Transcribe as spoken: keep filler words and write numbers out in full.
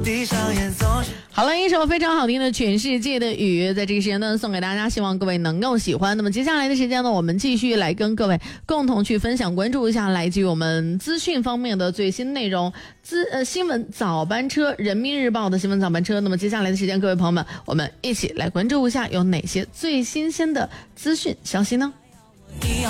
好了，一首非常好听的《全世界的雨》在这个时间呢送给大家，希望各位能够喜欢。那么接下来的时间呢，我们继续来跟各位共同去分享关注一下来自于我们资讯方面的最新内容。资呃新闻早班车，人民日报的新闻早班车。那么接下来的时间，各位朋友们，我们一起来关注一下有哪些最新鲜的资讯消息呢？